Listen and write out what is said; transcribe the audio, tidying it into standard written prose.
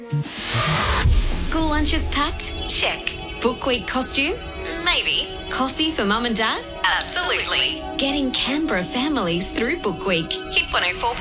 School lunches packed? Check. Book week costume? Maybe. Coffee for mum and dad? Absolutely. Getting Canberra families through Book Week. Hit 104.